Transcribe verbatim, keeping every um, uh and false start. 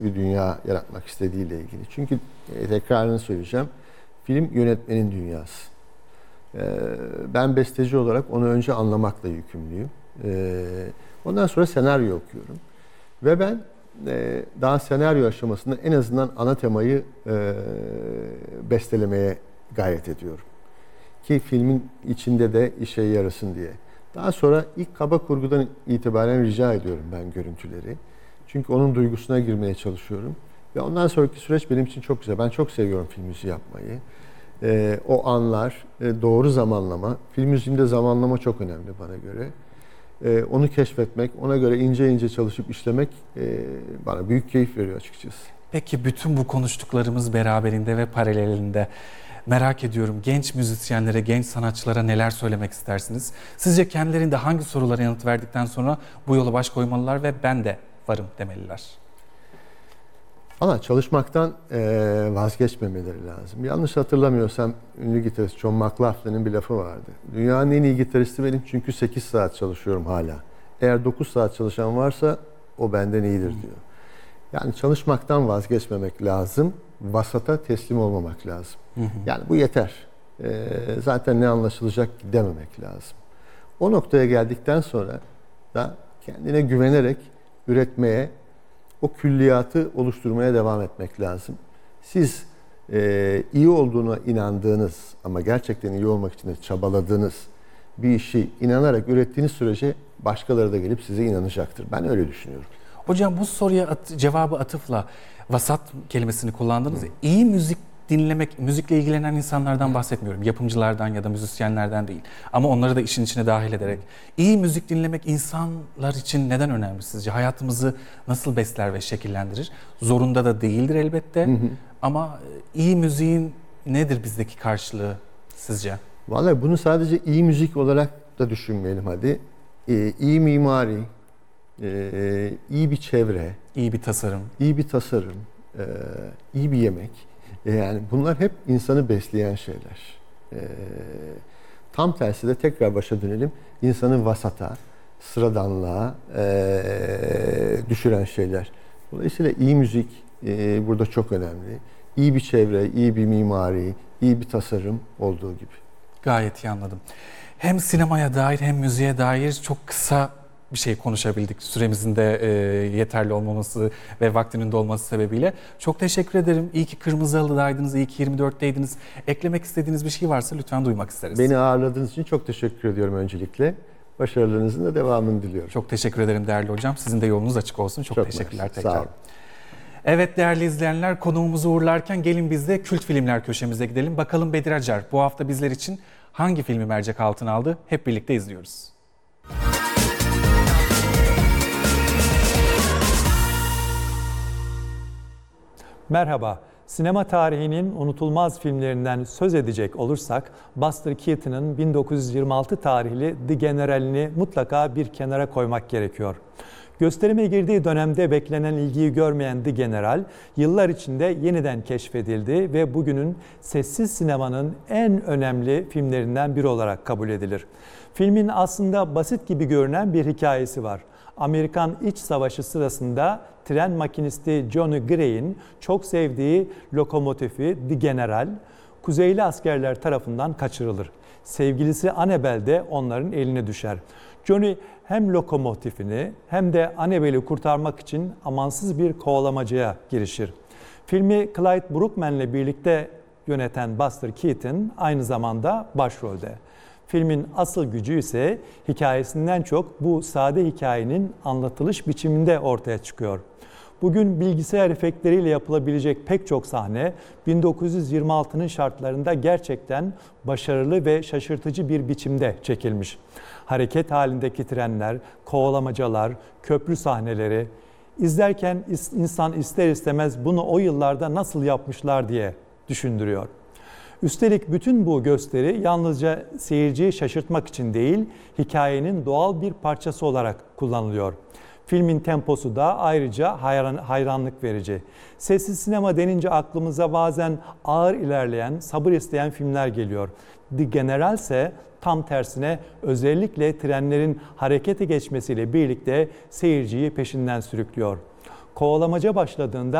bir dünya yaratmak istediğiyle ilgili. Çünkü e, tekrarını söyleyeceğim. Film yönetmenin dünyası. E, ben besteci olarak onu önce anlamakla yükümlüyüm. E, ondan sonra senaryo okuyorum. Ve ben e, daha senaryo aşamasında en azından ana temayı e, bestelemeye gayret ediyorum. Ki filmin içinde de işe yarasın diye. Daha sonra ilk kaba kurgudan itibaren rica ediyorum ben görüntüleri. Çünkü onun duygusuna girmeye çalışıyorum. Ve ondan sonraki süreç benim için çok güzel. Ben çok seviyorum film müziği yapmayı. Ee, o anlar, e, doğru zamanlama. Film müziğinde zamanlama çok önemli bana göre. Ee, onu keşfetmek, ona göre ince ince çalışıp işlemek e, bana büyük keyif veriyor açıkçası. Peki bütün bu konuştuklarımız beraberinde ve paralelinde merak ediyorum, genç müzisyenlere, genç sanatçılara neler söylemek istersiniz? Sizce kendilerinde hangi sorulara yanıt verdikten sonra bu yola baş koymalılar ve ben de varım demeliler? Ama çalışmaktan e, vazgeçmemeleri lazım. Yanlış hatırlamıyorsam ünlü gitarist John McLaughlin'in bir lafı vardı. Dünyanın en iyi gitaristi benim çünkü sekiz saat çalışıyorum hala. Eğer dokuz saat çalışan varsa o benden iyidir diyor. Yani çalışmaktan vazgeçmemek lazım. Vasata teslim olmamak lazım. Hı hı. Yani bu yeter. Ee, zaten ne anlaşılacak dememek lazım. O noktaya geldikten sonra da kendine güvenerek üretmeye, o külliyatı oluşturmaya devam etmek lazım. Siz e, iyi olduğuna inandığınız ama gerçekten iyi olmak için de çabaladığınız bir işi inanarak ürettiğiniz sürece başkaları da gelip size inanacaktır. Ben öyle düşünüyorum. Hocam bu soruya at, cevabı atıfla vasat kelimesini kullandınız. Hı. İyi müzik dinlemek, müzikle ilgilenen insanlardan bahsetmiyorum. Yapımcılardan ya da müzisyenlerden değil. Ama onları da işin içine dahil ederek. İyi müzik dinlemek insanlar için neden önemli sizce? Hayatımızı nasıl besler ve şekillendirir? Zorunda da değildir elbette. Hı hı. Ama iyi müziğin nedir bizdeki karşılığı sizce? Vallahi bunu sadece iyi müzik olarak da düşünmeyelim hadi. Ee, iyi mimari, e, iyi bir çevre, iyi bir tasarım, iyi bir tasarım, e, iyi bir yemek. Yani bunlar hep insanı besleyen şeyler. Ee, tam tersi de tekrar başa dönelim. İnsanı vasata, sıradanlığa e, düşüren şeyler. Dolayısıyla iyi müzik e, burada çok önemli. İyi bir çevre, iyi bir mimari, iyi bir tasarım olduğu gibi. Gayet iyi anladım. Hem sinemaya dair hem müziğe dair çok kısa bir şey konuşabildik. Süremizin de e, yeterli olmaması ve vaktinin dolması sebebiyle. Çok teşekkür ederim. İyi ki Kırmızı Halı'daydınız, iyi ki yirmi dörtteydiniz. Eklemek istediğiniz bir şey varsa lütfen duymak isteriz. Beni ağırladığınız için çok teşekkür ediyorum öncelikle. Başarılarınızın da devamını diliyorum. Çok teşekkür ederim değerli hocam. Sizin de yolunuz açık olsun. Çok, çok teşekkürler mersi. tekrar. Sağ olun. Evet değerli izleyenler, konuğumuzu uğurlarken gelin biz de kült filmler köşemize gidelim. Bakalım Bedir Acar bu hafta bizler için hangi filmi mercek altına aldı? Hep birlikte izliyoruz. Merhaba, sinema tarihinin unutulmaz filmlerinden söz edecek olursak Buster Keaton'ın bin dokuz yüz yirmi altı tarihli The General'ini mutlaka bir kenara koymak gerekiyor. Gösterime girdiği dönemde beklenen ilgiyi görmeyen The General, yıllar içinde yeniden keşfedildi ve bugünün sessiz sinemanın en önemli filmlerinden biri olarak kabul edilir. Filmin aslında basit gibi görünen bir hikayesi var. Amerikan İç Savaşı sırasında tren makinisti Johnny Gray'in çok sevdiği lokomotifi The General, Kuzeyli askerler tarafından kaçırılır. Sevgilisi Annabelle de onların eline düşer. Johnny hem lokomotifini hem de Annabelle'i kurtarmak için amansız bir kovalamacaya girişir. Filmi Clyde Bruckman'le birlikte yöneten Buster Keaton aynı zamanda başrolde. Filmin asıl gücü ise hikayesinden çok bu sade hikayenin anlatılış biçiminde ortaya çıkıyor. Bugün bilgisayar efektleriyle yapılabilecek pek çok sahne bin dokuz yüz yirmi altının şartlarında gerçekten başarılı ve şaşırtıcı bir biçimde çekilmiş. Hareket halindeki trenler, kovalamacalar, köprü sahneleri, izlerken insan ister istemez bunu o yıllarda nasıl yapmışlar diye düşündürüyor. Üstelik bütün bu gösteri yalnızca seyirciyi şaşırtmak için değil, hikayenin doğal bir parçası olarak kullanılıyor. Filmin temposu da ayrıca hayran, hayranlık verici. Sessiz sinema denince aklımıza bazen ağır ilerleyen, sabır isteyen filmler geliyor. The General ise tam tersine özellikle trenlerin harekete geçmesiyle birlikte seyirciyi peşinden sürüklüyor. kovalamaca başladığında